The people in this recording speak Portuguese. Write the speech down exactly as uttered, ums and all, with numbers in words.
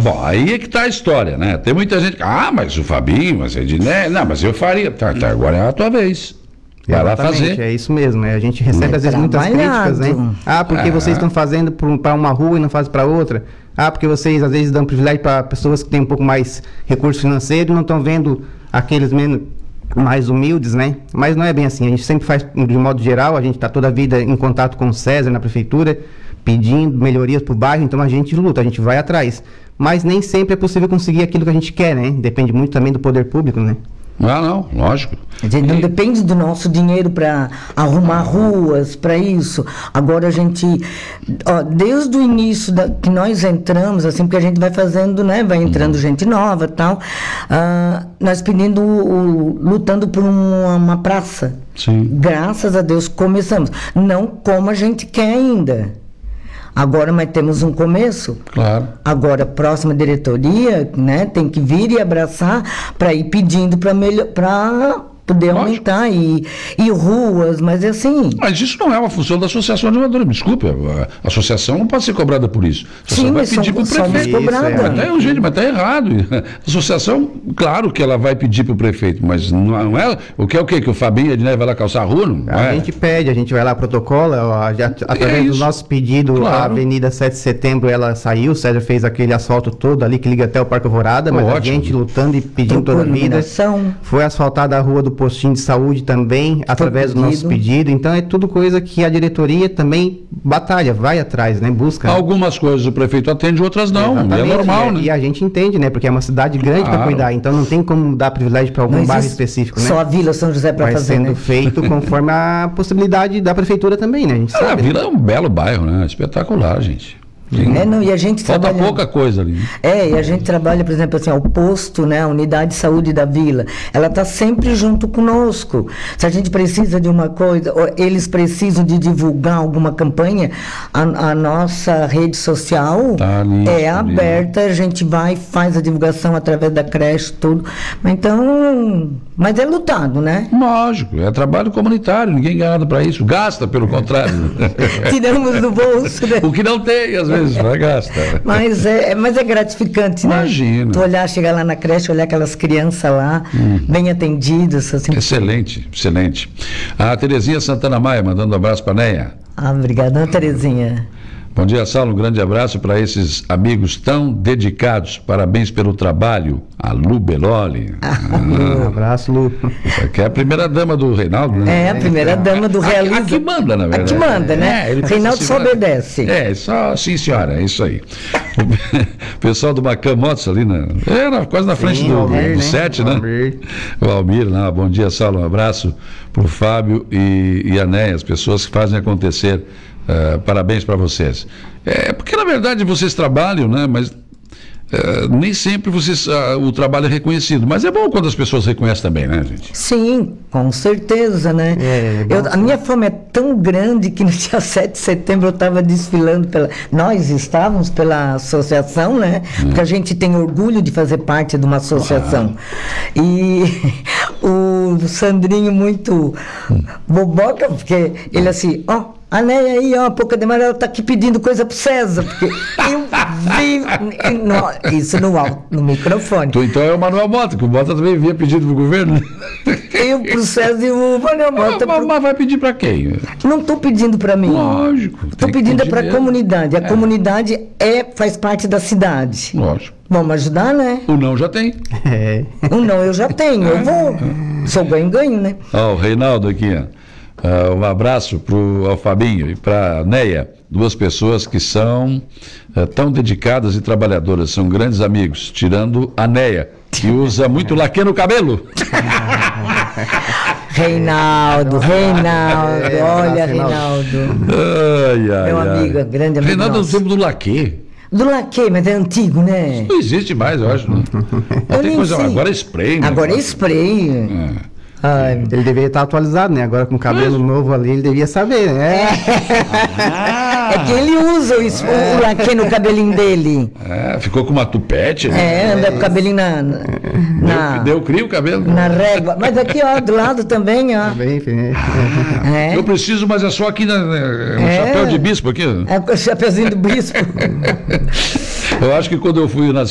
bom, aí é que tá a história, né? Tem muita gente que, ah, mas o Fabinho, mas é de né? Não, mas eu faria. Tá, tá, agora é a tua vez. Vai lá fazer. É isso mesmo, né? A gente recebe É às vezes muitas trabalhado. críticas, né? Ah, porque Ah. vocês estão fazendo para uma rua e não fazem para outra. Ah, porque vocês às vezes dão privilégio para pessoas que têm um pouco mais recurso financeiro e não estão vendo aqueles menos mais humildes, né? Mas não é bem assim. A gente sempre faz de modo geral, a gente está toda a vida em contato com o César na prefeitura, pedindo melhorias para o bairro, então a gente luta, a gente vai atrás. Mas nem sempre é possível conseguir aquilo que a gente quer, né? Depende muito também do poder público, né? Ah, não, lógico. A gente não depende do nosso dinheiro para arrumar ruas, para isso. Agora a gente, ó, desde o início da, que nós entramos, assim, porque a gente vai fazendo, né, vai entrando gente nova, tal, ah, nós pedindo, o, lutando por uma, uma praça. Sim. Graças a Deus começamos. Não como a gente quer ainda. Agora, mas temos um começo. Claro. Agora, a próxima diretoria, né, tem que vir e abraçar para ir pedindo para melhor, para poder Lógico. aumentar e, e ruas, mas é assim. Mas isso não é uma função da Associação de Moradores. Me desculpe, a a associação não pode ser cobrada por isso. A associação Sim, vai mas pedir para o somos, somos prefeito. cobradas. Isso, é. Mas tá, gente, mas está errado. A associação, claro que ela vai pedir para o prefeito, mas não é. O que é o quê? Que o Fabinho Ednei vai lá calçar a rua? Não A é? gente pede, a gente vai lá, protocola, ó, já, através do isso. nosso pedido, Claro. a Avenida sete de Setembro, ela saiu, o César fez aquele asfalto todo ali, que liga até o Parque Alvorada, mas a Ótimo. gente lutando e pedindo Procura toda a vida. iluminação. Foi asfaltada a rua do postinho de saúde também, através do nosso pedido. pedido, então é tudo coisa que a diretoria também batalha, vai atrás, né, busca. Algumas coisas o prefeito atende, outras não. E é Exatamente, normal, e, né? E a gente entende, né, porque é uma cidade grande para Claro. cuidar, então não tem como dar privilégio para algum Não bairro existe específico, né? só a Vila São José para Vai fazer, sendo né? feito conforme a possibilidade da prefeitura também, né? A gente Ah, a sabe. né? Vila é um belo bairro, né? Espetacular, gente. Tem- É, não, e a gente Falta trabalha... pouca coisa ali. né? É, e a gente trabalha, por exemplo, assim, ó, o posto, né, a unidade de saúde da vila, ela está sempre junto conosco. Se a gente precisa de uma coisa, ou eles precisam de divulgar alguma campanha, a, a nossa rede social Tá ali, é tá ali. aberta, a gente vai, faz a divulgação através da creche, tudo. Mas então, mas é lutado, né? Lógico, é trabalho comunitário, ninguém ganha nada para isso. Gasta, pelo contrário. Tiramos do bolso, né? O que não tem, às vezes, vai gasta. Mas é, mas é gratificante, né? Imagina. Tu olhar, chegar lá na creche, olhar aquelas crianças lá, bem atendidas, assim. Excelente, excelente. A Terezinha Santana Maia mandando um abraço para a Neia. Ah, obrigada, Terezinha. Bom dia, Saulo. Um grande abraço para esses amigos tão dedicados. Parabéns pelo trabalho. A Lu Beloli. Um abraço, Lu. Ah, que é a primeira dama do Reinaldo, né? É a primeira dama do A- a- realismo. a que manda, na verdade. A que manda, né? É, ele precisa Reinaldo se- só obedece. É, só, sim, senhora, é isso aí. O pessoal do Macam Motos ali, na, era quase na frente Sim, do, o Almir, do né? sete, né? O Almir. O Almir, lá, bom dia, Saulo, um abraço pro Fábio e, e a Néia, as pessoas que fazem acontecer. Uh, parabéns para vocês. É, porque na verdade vocês trabalham, né? Mas uh, nem sempre vocês, uh, o trabalho é reconhecido. Mas é bom quando as pessoas reconhecem também, né, gente? Sim, com certeza, né? É, é bom, Eu- a minha fama é tão grande que no dia sete de setembro eu estava desfilando pela. Nós estávamos pela associação, né? Porque a gente tem orgulho de fazer parte de uma associação. E o Sandrinho muito boboca, porque ele assim, ó. A Neia aí, ó, pouca demais, ela tá aqui pedindo coisa pro César, porque eu vi no- isso no, au- no microfone. Tu, então é o Manuel Mota, que o Mota também vinha pedindo pro governo. Eu pro César e o Manuel Mota. mas, pro- mas vai pedir para quem? Não estou pedindo para mim. Lógico. Estou tem que pedindo é pedir para a mesmo. comunidade. A comunidade é, faz parte da cidade. Lógico. Vamos ajudar, né? O não já tem. É. Um não eu já tenho, eu vou. Sou ganho-ganho, né? Ó, o Reinaldo aqui, ó. Ah, um abraço pro, ao Fabinho e para a Neia, duas pessoas que são ah, tão dedicadas e trabalhadoras, são grandes amigos, tirando a Neia, que usa muito laque no cabelo. Reinaldo, Reinaldo, É, olha, Reinaldo. Reinaldo. Ai, ai, Meu ai. amigo, grande amigo Reinaldo é do nosso. tempo do laque. Do laque, mas é antigo, né? Não existe mais, eu acho. Né? Eu Tem nem coisa, sei. agora é spray. né? Agora é spray. É. Ai, Ele deveria estar atualizado, né? Agora com o cabelo novo ali, ele devia saber, né? é que ele usa o, es- o laque no cabelinho dele. É, ficou com uma tupete. né? É, anda com o cabelinho na. na, na- Deu, deu crio o cabelo. Na régua. Mas aqui, ó, do lado também, ó. Bem, bem. É. Eu preciso, mas é só aqui na, na- um É. chapéu de bispo aqui. É com o chapeuzinho do bispo. Eu acho que quando eu fui na